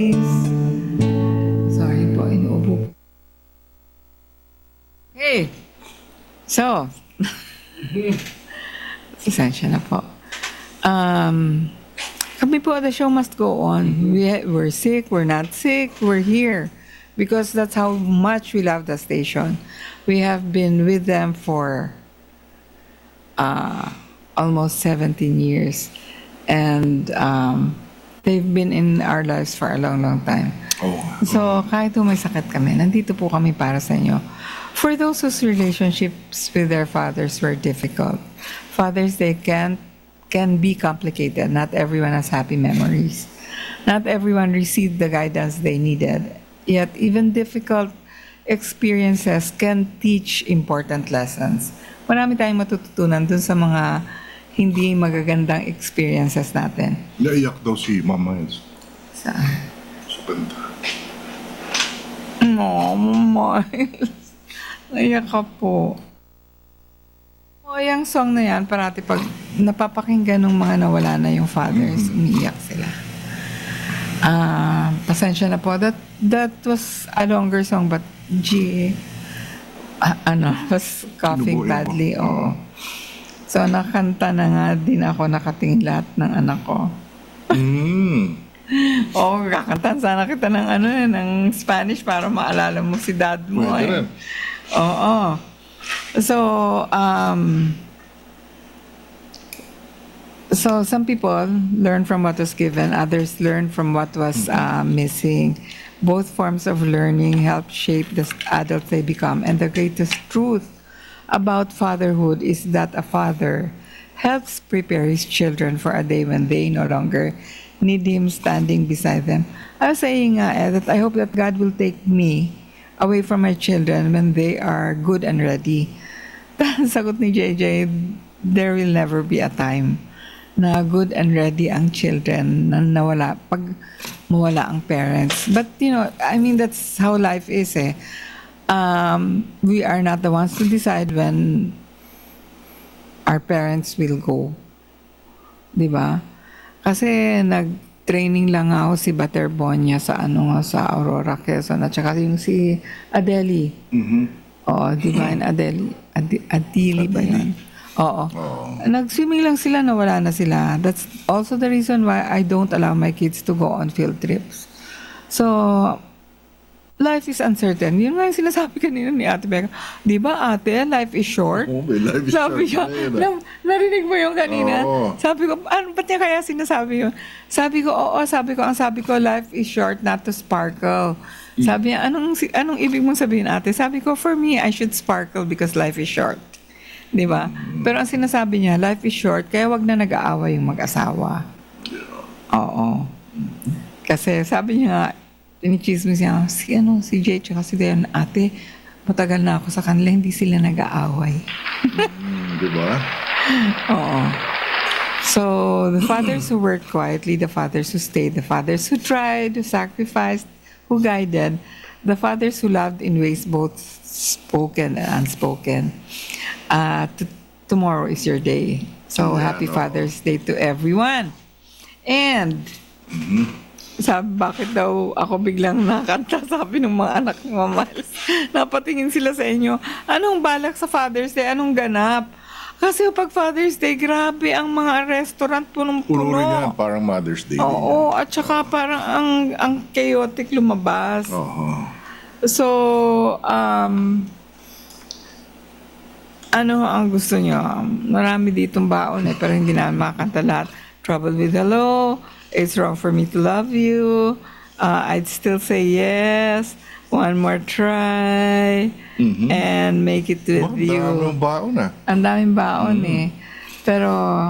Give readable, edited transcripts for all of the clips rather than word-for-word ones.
Sorry po, inuubo. Hey! So, pasensya na po. Kami po, the show must go on. We're sick, we're not sick, we're here. Because that's how much we love the station. We have been with them for almost 17 years. And they've been in our lives for a long, long time. Oh. So, kahit may sakit kami, nandito po kami para sa inyo. For those whose relationships with their fathers were difficult, Father's Day can be complicated. Not everyone has happy memories. Not everyone received the guidance they needed. Yet, even difficult experiences can teach important lessons. Marami tayong matututunan dun sa mga hindi magagandang experiences natin. Naiyak daw si Mama Miles Saan? sa banda. No, Miles. Naiyak ka po. O, yung song na yan, parati pag napapakinggan ng mga nawala na yung fathers, umiiyak sila. Pasensya na po. That was a longer song, but was coughing Lubuin mo. badly. Oo. So, nakanta na nga din ako, nakatingin lahat ng anak ko. Oo, kakantahan sana kita ng ng Spanish para maalala mo si dad mo. Pwede rin. Oo. So some people learn from what was given, others learn from what was missing. Both forms of learning help shape the adults they become. And the greatest truth about fatherhood is that a father helps prepare his children for a day when they no longer need him standing beside them. I was saying that I hope that God will take me away from my children when they are good and ready. Sagot ni JJ, there will never be a time na good and ready ang children na nawala pag mawala ang parents. But I mean, that's how life is eh. We are not the ones to decide when our parents will go. Di ba? Kasi nag-training lang ako si Baterbonia sa sa Aurora, Quezon, at saka yung si Adeli. Oo, Divine Adeli. Adili ba yun? Oo. Nag-swimming lang sila, nawala na sila. That's also the reason why I don't allow my kids to go on field trips. So, life is uncertain. Yun nga yung sinasabi kanina ni Ate Becca. Di ba ate, life is short? Oo, may life is Sabi short niya, na yun, narinig mo yung kanina? Oo. Sabi ko, ba't niya kaya sinasabi yun? Sabi ko, oo, ang sabi ko, life is short not to sparkle. Sabi niya, anong ibig mong sabihin ate? Sabi ko, for me, I should sparkle because life is short. Di ba? Pero ang sinasabi niya, life is short, kaya wag na nag-aaway yung mag-asawa. Oo. Kasi sabi niya, inichismis niya, si Jay tsaka si Dayan, ate, matagal na ako sa kanila, hindi sila nag-aaway. Di ba? Oo. So, the fathers who worked quietly, the fathers who stayed, the fathers who tried, who sacrificed, who guided, the fathers who loved in ways both spoken and unspoken. Tomorrow is your day. So, happy Father's Day to everyone. And, bakit daw ako biglang nakanta, sabi ng mga anak ni Mama Miles. Napatingin sila sa inyo. Anong balak sa Father's Day? Anong ganap? Kasi pag Father's Day, grabe ang mga restaurant Puro rin yan, punong-puno. parang Mother's Day. Oo, at saka parang ang chaotic lumabas. Oo. So, ano ang gusto nyo? Marami ditong baon pero hindi na makakanta lahat. Trouble with the law, it's wrong for me to love you, I'd still say yes, one more try, and make it with Ang you. daming baon na. Ang daming baon eh. Pero,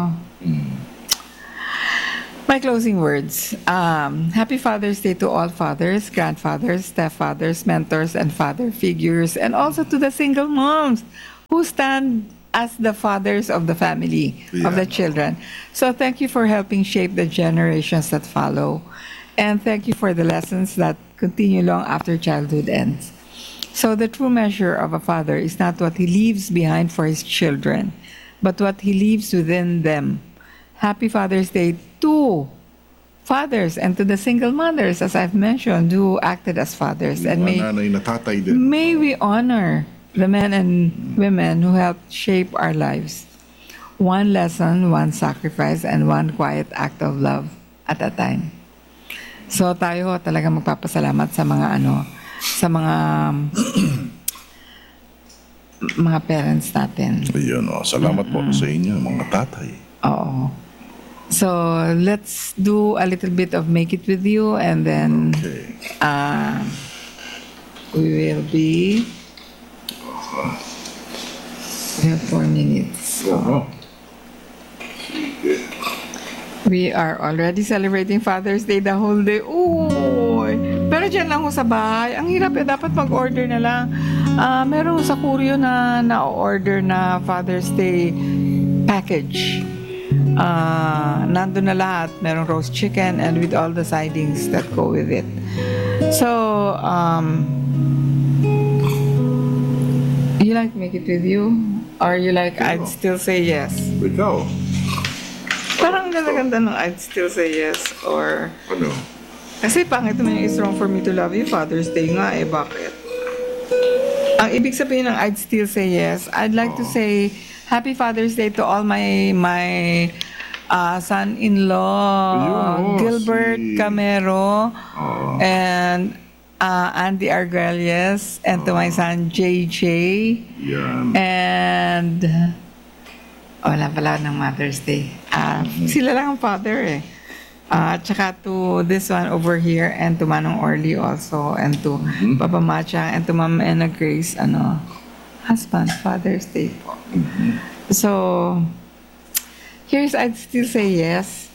my closing words. Happy Father's Day to all fathers, grandfathers, stepfathers, mentors, and father figures, and also to the single moms who stand as the fathers of the family, of the children. So thank you for helping shape the generations that follow. And thank you for the lessons that continue long after childhood ends. So the true measure of a father is not what he leaves behind for his children, but what he leaves within them. Happy Father's Day to fathers and to the single mothers, as I've mentioned, who acted as fathers. And Mga nanay na tatay din. may we honor the men and women who helped shape our lives. One lesson, one sacrifice, and one quiet act of love at a time. So tayo talaga magpapasalamat sa mga sa mga parents natin. Ayun, salamat po sa inyo, mga tatay. Oo. So let's do a little bit of Make It With You, and then Okay. we will be... We have 4 minutes. Oo. We are already celebrating Father's Day the whole day. Uy! Pero dyan lang ho sa bahay. Ang hirap dapat mag-order na lang. Meron sa Corio na na-order na Father's Day package. Nandun na lahat. Merong roast chicken and with all the sidings that go with it. So, you like Make It With You? Or you like I'd Still Say Yes? Ikaw, Parang ang ganda-ganda ng I'd Still Say Yes. Or... ano? Kasi pangit naman yung It's Wrong For Me To Love You. Father's Day nga eh. Bakit? Ang ibig sabihin ng I'd Still Say Yes, I'd like to say Happy Father's Day to all my son-in-law, Ayun, Gilbert si- Camero, and Andy Argalies, and to my son JJ, Yan. and wala pala ng Mother's Day. Sila lang ang father eh. Tsaka to this one over here, and to Manong Orly also, and to Papa Macha, and to Mama Ena Grace, husband, Father's Day po. So, here's I'd Still Say Yes.